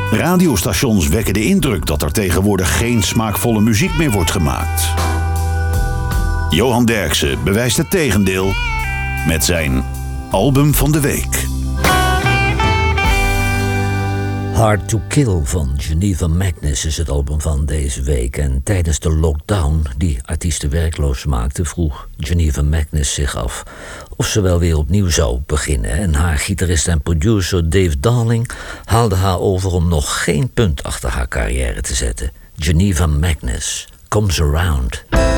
Radiostations wekken de indruk dat er tegenwoordig geen smaakvolle muziek meer wordt gemaakt. Johan Derksen bewijst het tegendeel met zijn album van de week. Hard to Kill van Geneva Magnus is het album van deze week. En tijdens de lockdown die artiesten werkloos maakte, vroeg Geneva Magnus zich af of ze wel weer opnieuw zou beginnen. En haar gitarist en producer Dave Darling haalde haar over om nog geen punt achter haar carrière te zetten. Geneva Magnus comes around.